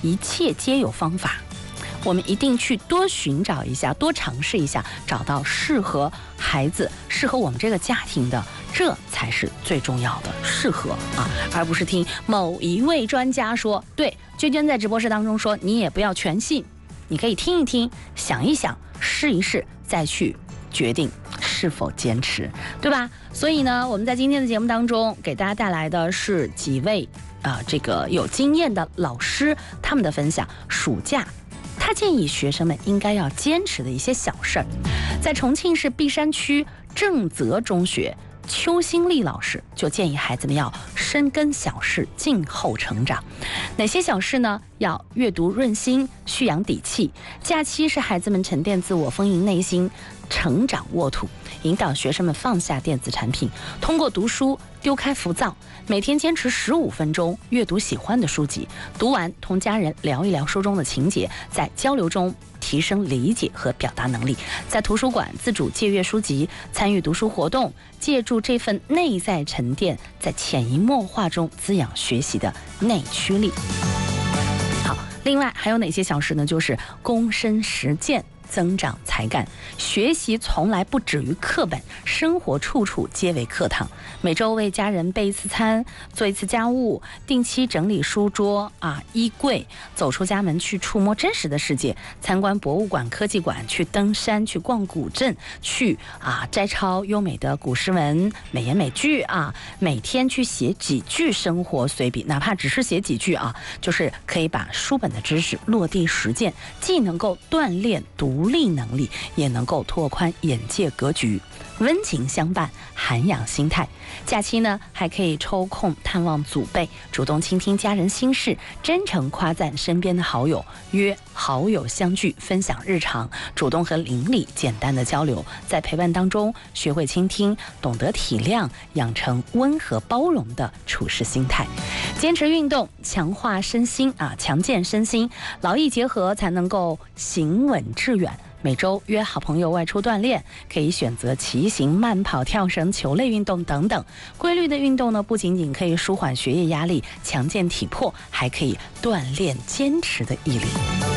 一切皆有方法。我们一定去多寻找一下，多尝试一下，找到适合孩子、适合我们这个家庭的，这才是最重要的，适合啊，而不是听某一位专家说。对，娟娟在直播室当中说，你也不要全信，你可以听一听，想一想，试一试，再去决定是否坚持，对吧？所以呢，我们在今天的节目当中给大家带来的是几位这个有经验的老师他们的分享。暑假他建议学生们应该要坚持的一些小事儿。在重庆市璧山区正泽中学，邱新丽老师就建议孩子们要深耕小事，静候成长。哪些小事呢？要阅读润心，蓄养底气。假期是孩子们沉淀自我、丰盈内心、成长沃土，引导学生们放下电子产品，通过读书丢开浮躁。每天坚持15分钟阅读喜欢的书籍，读完同家人聊一聊书中的情节，在交流中提升理解和表达能力。在图书馆自主借阅书籍，参与读书活动，借助这份内在沉淀，在潜移默化中滋养学习的内驱力。好，另外还有哪些小事呢？就是躬身实践，增长才干。学习从来不止于课本，生活处处皆为课堂。每周为家人备一次餐，做一次家务，定期整理书桌衣柜，走出家门去触摸真实的世界，参观博物馆、科技馆，去登山，去逛古镇，去摘抄优美的古诗文、美言美句每天去写几句生活随笔，哪怕只是写几句就是可以把书本的知识落地实践，既能够锻炼独立能力，也能够拓宽眼界格局。温情相伴，涵养心态。假期呢，还可以抽空探望祖辈，主动倾听家人心事，真诚夸赞身边的好友，约好友相聚，分享日常，主动和邻里简单的交流，在陪伴当中学会倾听，懂得体谅，养成温和包容的处事心态。坚持运动，强化身心强健身心，劳逸结合，才能够行稳致远。每周约好朋友外出锻炼，可以选择骑行、慢跑、跳绳、球类运动等等。规律的运动呢，不仅仅可以舒缓学业压力、强健体魄，还可以锻炼坚持的毅力。